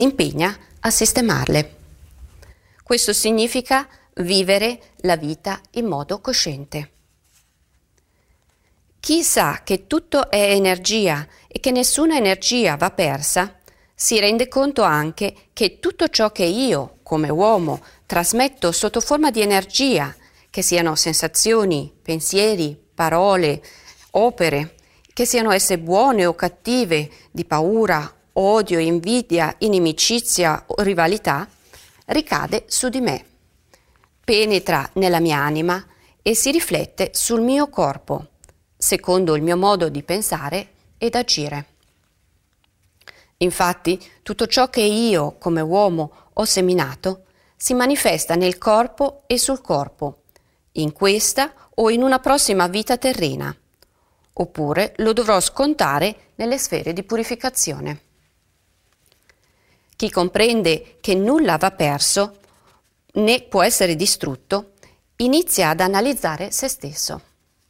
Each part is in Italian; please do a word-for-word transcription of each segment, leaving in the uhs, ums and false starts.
impegna a sistemarle. Questo significa vivere la vita in modo cosciente. Chi sa che tutto è energia e che nessuna energia va persa, si rende conto anche che tutto ciò che io, come uomo, trasmetto sotto forma di energia, che siano sensazioni, pensieri, parole, opere, che siano esse buone o cattive, di paura, odio, invidia, inimicizia o rivalità, ricade su di me, penetra nella mia anima e si riflette sul mio corpo, secondo il mio modo di pensare ed agire. Infatti, tutto ciò che io, come uomo, ho seminato, si manifesta nel corpo e sul corpo, in questa o in una prossima vita terrena, oppure lo dovrò scontare nelle sfere di purificazione. Chi comprende che nulla va perso, né può essere distrutto, inizia ad analizzare se stesso.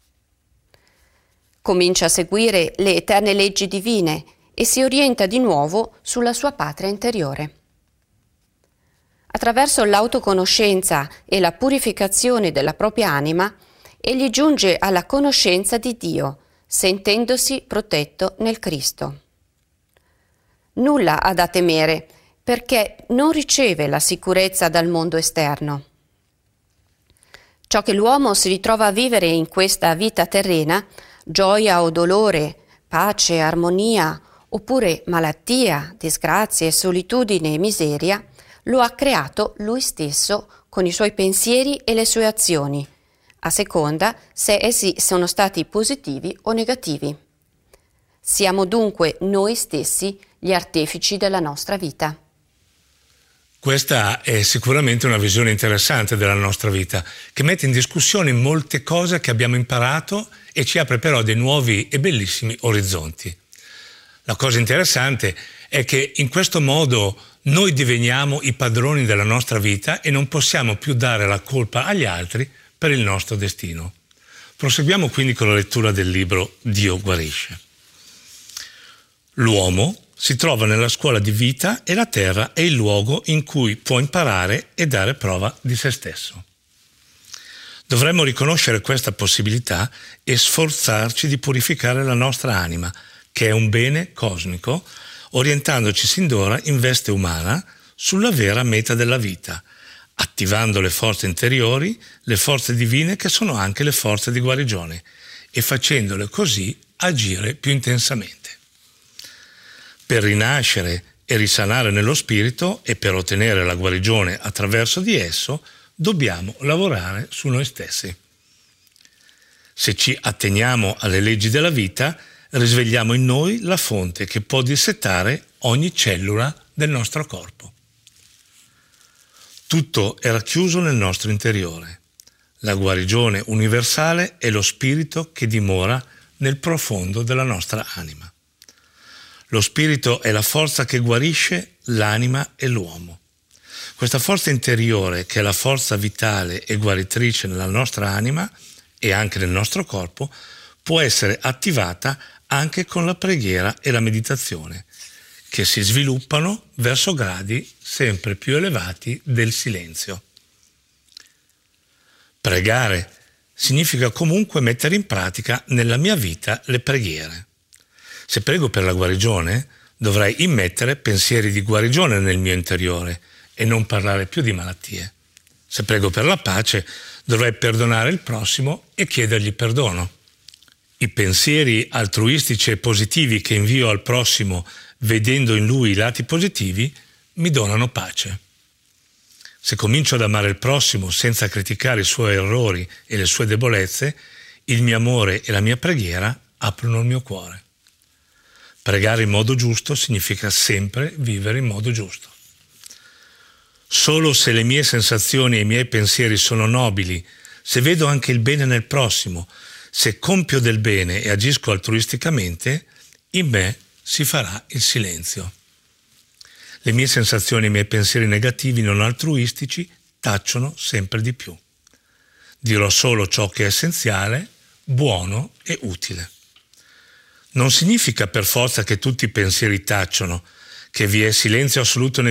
Comincia a seguire le eterne leggi divine e si orienta di nuovo sulla sua patria interiore. Attraverso l'autoconoscenza e la purificazione della propria anima, egli giunge alla conoscenza di Dio, sentendosi protetto nel Cristo. Nulla ha da temere, perché non riceve la sicurezza dal mondo esterno. Ciò che l'uomo si ritrova a vivere in questa vita terrena, gioia o dolore, pace, armonia, oppure malattia, disgrazie, solitudine e miseria, lo ha creato lui stesso con i suoi pensieri e le sue azioni, a seconda se essi sono stati positivi o negativi. Siamo dunque noi stessi gli artefici della nostra vita. Questa è sicuramente una visione interessante della nostra vita, che mette in discussione molte cose che abbiamo imparato e ci apre però dei nuovi e bellissimi orizzonti. La cosa interessante è che in questo modo noi diveniamo i padroni della nostra vita e non possiamo più dare la colpa agli altri per il nostro destino. Proseguiamo quindi con la lettura del libro Dio guarisce. L'uomo si trova nella scuola di vita e la terra è il luogo in cui può imparare e dare prova di se stesso. Dovremmo riconoscere questa possibilità e sforzarci di purificare la nostra anima, che è un bene cosmico, orientandoci sin d'ora in veste umana sulla vera meta della vita, attivando le forze interiori, le forze divine che sono anche le forze di guarigione, e facendole così agire più intensamente. Per rinascere e risanare nello spirito e per ottenere la guarigione attraverso di esso, dobbiamo lavorare su noi stessi. Se ci atteniamo alle leggi della vita, risvegliamo in noi la fonte che può dissettare ogni cellula del nostro corpo. Tutto è racchiuso nel nostro interiore. La guarigione universale è lo spirito che dimora nel profondo della nostra anima. Lo spirito è la forza che guarisce l'anima e l'uomo. Questa forza interiore, che è la forza vitale e guaritrice nella nostra anima e anche nel nostro corpo, può essere attivata anche con la preghiera e la meditazione, che si sviluppano verso gradi sempre più elevati del silenzio. Pregare significa comunque mettere in pratica nella mia vita le preghiere. Se prego per la guarigione, dovrei immettere pensieri di guarigione nel mio interiore e non parlare più di malattie. Se prego per la pace, dovrei perdonare il prossimo e chiedergli perdono. I pensieri altruistici e positivi che invio al prossimo, vedendo in lui i lati positivi, mi donano pace. Se comincio ad amare il prossimo senza criticare i suoi errori e le sue debolezze, il mio amore e la mia preghiera aprono il mio cuore. Pregare in modo giusto significa sempre vivere in modo giusto. Solo se le mie sensazioni e i miei pensieri sono nobili, se vedo anche il bene nel prossimo, se compio del bene e agisco altruisticamente, in me si farà il silenzio. Le mie sensazioni e i miei pensieri negativi non altruistici tacciono sempre di più. Dirò solo ciò che è essenziale, buono e utile. Non significa per forza che tutti i pensieri tacciono, che vi è silenzio assoluto